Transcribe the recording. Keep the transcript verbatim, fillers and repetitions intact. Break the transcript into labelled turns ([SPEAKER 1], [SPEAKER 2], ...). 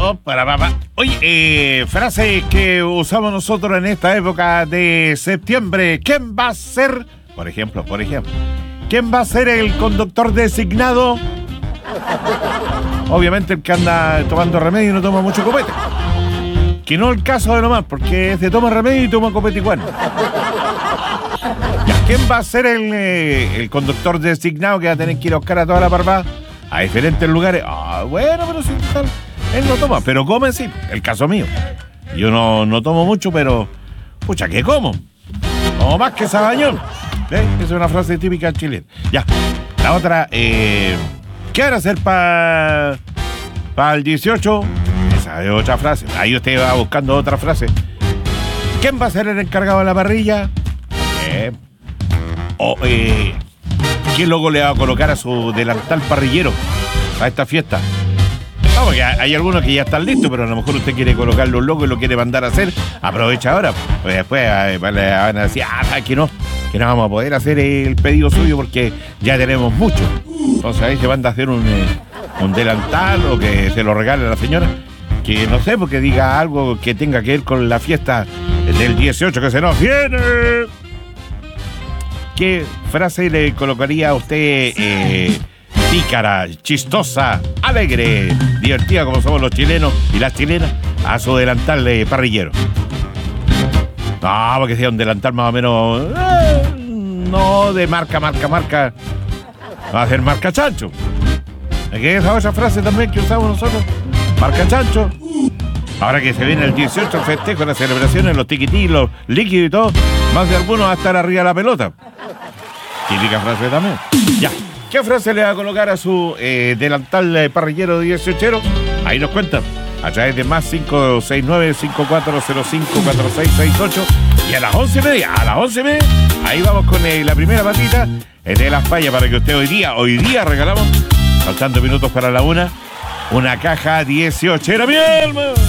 [SPEAKER 1] Oh, para papá. Oye, eh, frase que usamos nosotros en esta época de septiembre. ¿Quién va a ser, por ejemplo, por ejemplo, quién va a ser el conductor designado? Obviamente el que anda tomando remedio y no toma mucho copete. Que no el caso de nomás, porque es de toma remedio y toma copete igual. Ya, ¿quién va a ser el, eh, el conductor designado que va a tener que ir a buscar a toda la parvada a diferentes lugares? Ah, bueno, pero sí, tal. Él no toma, pero come sí. El caso mío. Yo no, no tomo mucho, pero... Pucha, ¿qué como? Como más que Sabañón. ¿Eh? Esa es una frase típica chilena. Ya. La otra, eh... ¿qué van a hacer para pa el dieciocho? Esa es otra frase. Ahí usted va buscando otra frase. ¿Quién va a ser el encargado de la parrilla? Eh... O, eh... ¿qué logo le va a colocar a su delantal parrillero a esta fiesta? No, porque hay algunos que ya están listos, pero a lo mejor usted quiere colocar los logos y lo quiere mandar a hacer. Aprovecha ahora. Pues después eh, van a decir, ah, que no, que no vamos a poder hacer el pedido suyo porque ya tenemos mucho. Entonces ahí se manda a hacer un, eh, un delantal o que se lo regale a la señora. Que no sé, porque diga algo que tenga que ver con la fiesta del dieciocho que se nos viene. ¿Qué frase le colocaría a usted? Eh, pícara, chistosa, alegre, divertida como somos los chilenos y las chilenas a su delantal de parrillero. No, porque sea un delantal más o menos eh, no de marca, marca, marca. Va a ser marca chancho. ¿Qué es esa otra frase también que usamos nosotros? Marca chancho. Ahora que se viene el dieciocho, el festejo, las celebraciones, los tiquitín, los líquidos y todo, más de algunos va a estar arriba de la pelota. Típica frase también. Ya. ¿Qué frase le va a colocar a su eh, delantal eh, parrillero dieciochero? Ahí nos cuentan. A través de más cinco seis nueve, cinco cuatro cero cinco, cuatro seis seis ocho. Y a las once y media, a las once y media, ahí vamos con eh, la primera patita eh, de las fallas para que usted hoy día, hoy día regalamos, faltando minutos para la una, una caja dieciochera, mi alma.